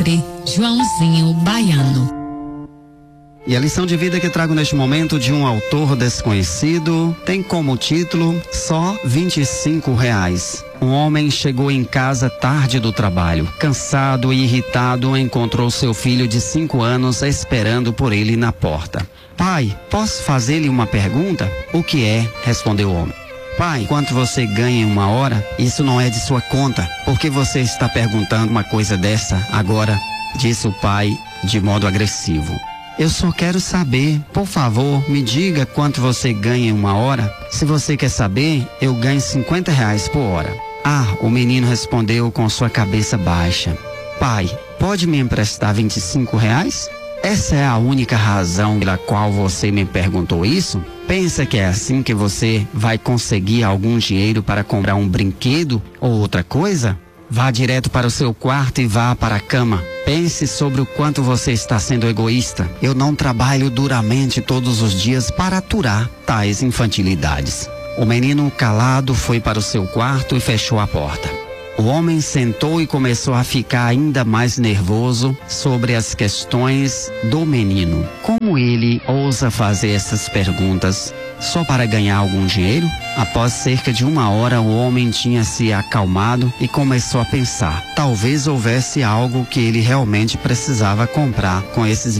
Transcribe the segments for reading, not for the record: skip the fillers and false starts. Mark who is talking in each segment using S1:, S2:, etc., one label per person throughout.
S1: sempre, Joãozinho Baiano.
S2: E a lição de vida que trago neste momento, de um autor desconhecido, tem como título Só R$25. Um homem chegou em casa tarde do trabalho. Cansado e irritado, encontrou seu filho de 5 anos esperando por ele na porta. Pai, posso fazer-lhe uma pergunta? O que é? Respondeu o homem. Pai, quanto você ganha em 1 hora? Isso não é de sua conta. Por que você está perguntando uma coisa dessa agora? Disse o pai de modo agressivo. Eu só quero saber, por favor, me diga quanto você ganha em 1 hora. Se você quer saber, eu ganho R$50 por hora. Ah, o menino respondeu com sua cabeça baixa. Pai, pode me emprestar R$25? Essa é a única razão pela qual você me perguntou isso? Pensa que é assim que você vai conseguir algum dinheiro para comprar um brinquedo ou outra coisa? Vá direto para o seu quarto e vá para a cama. Pense sobre o quanto você está sendo egoísta. Eu não trabalho duramente todos os dias para aturar tais infantilidades. O menino calado foi para o seu quarto e fechou a porta. O homem sentou e começou a ficar ainda mais nervoso sobre as questões do menino. Como ele ousa fazer essas perguntas só para ganhar algum dinheiro? Após cerca de 1 hora, o homem tinha se acalmado e começou a pensar. Talvez houvesse algo que ele realmente precisava comprar com esses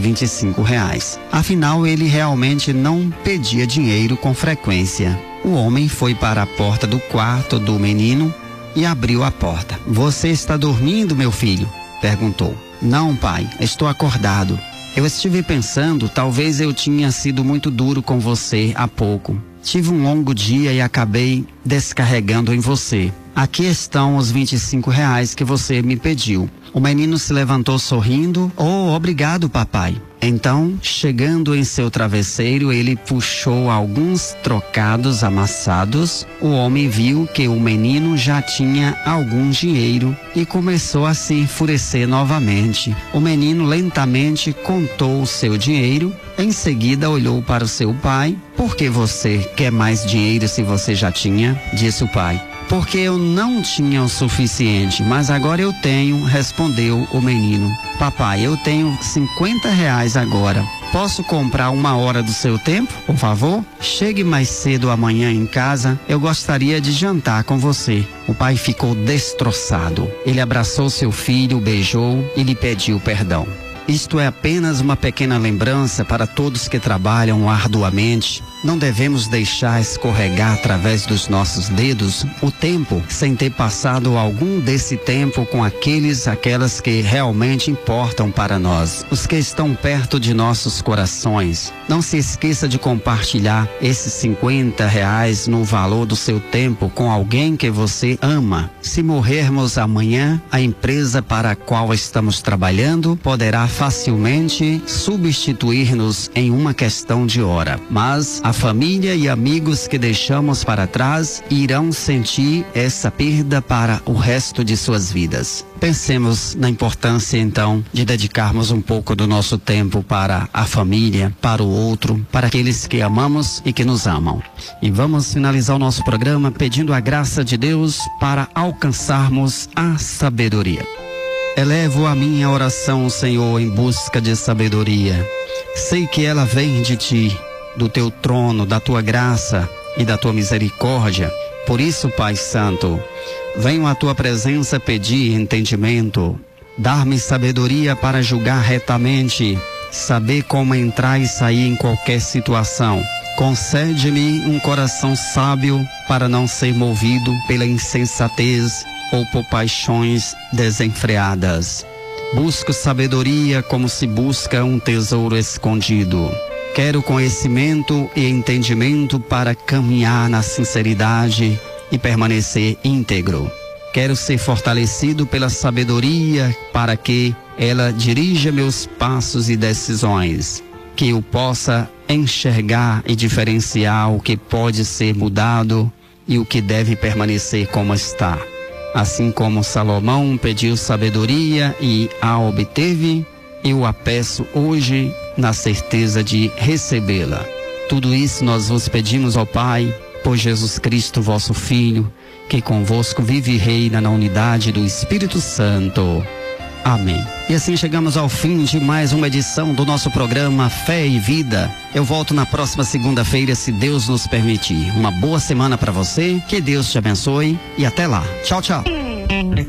S2: R$25. Afinal, ele realmente não pedia dinheiro com frequência. O homem foi para a porta do quarto do menino e abriu a porta. Você está dormindo, meu filho? Perguntou. Não, pai, estou acordado. Eu estive pensando, talvez eu tinha sido muito duro com você há pouco. Tive um longo dia e acabei descarregando em você. Aqui estão os R$25 que você me pediu. O menino se levantou sorrindo. Oh, obrigado, papai. Então, chegando em seu travesseiro, ele puxou alguns trocados amassados. O homem viu que o menino já tinha algum dinheiro e começou a se enfurecer novamente. O menino lentamente contou o seu dinheiro. Em seguida, olhou para o seu pai. Por que você quer mais dinheiro se você já tinha? Disse o pai. Porque eu não tinha o suficiente, mas agora eu tenho, respondeu o menino. Papai, eu tenho R$50 agora. Posso comprar 1 hora do seu tempo, por favor? Chegue mais cedo amanhã em casa, eu gostaria de jantar com você. O pai ficou destroçado. Ele abraçou seu filho, beijou e lhe pediu perdão. Isto é apenas uma pequena lembrança para todos que trabalham arduamente. Não devemos deixar escorregar através dos nossos dedos o tempo sem ter passado algum desse tempo com aquelas que realmente importam para nós, os que estão perto de nossos corações. Não se esqueça de compartilhar esses R$50 no valor do seu tempo com alguém que você ama. Se morrermos amanhã, a empresa para a qual estamos trabalhando poderá facilmente substituir-nos em uma questão de hora, mas a família e amigos que deixamos para trás irão sentir essa perda para o resto de suas vidas. Pensemos na importância, então, de dedicarmos um pouco do nosso tempo para a família, para o outro, para aqueles que amamos e que nos amam. E vamos finalizar o nosso programa pedindo a graça de Deus para alcançarmos a sabedoria. Elevo a minha oração, Senhor, em busca de sabedoria. Sei que ela vem de Ti, do Teu trono, da Tua graça e da Tua misericórdia. Por isso, Pai Santo, venho à Tua presença pedir entendimento, dar-me sabedoria para julgar retamente, saber como entrar e sair em qualquer situação. Concede-me um coração sábio para não ser movido pela insensatez ou por paixões desenfreadas. Busco sabedoria como se busca um tesouro escondido. Quero conhecimento e entendimento para caminhar na sinceridade e permanecer íntegro. Quero ser fortalecido pela sabedoria para que ela dirija meus passos e decisões. Que eu possa enxergar e diferenciar o que pode ser mudado e o que deve permanecer como está. Assim como Salomão pediu sabedoria e a obteve, eu a peço hoje na certeza de recebê-la. Tudo isso nós vos pedimos, ó Pai, por Jesus Cristo, vosso Filho, que convosco vive e reina na unidade do Espírito Santo. Amém. E assim chegamos ao fim de mais uma edição do nosso programa Fé e Vida. Eu volto na próxima segunda-feira, se Deus nos permitir. Uma boa semana para você, que Deus te abençoe e até lá. Tchau, tchau.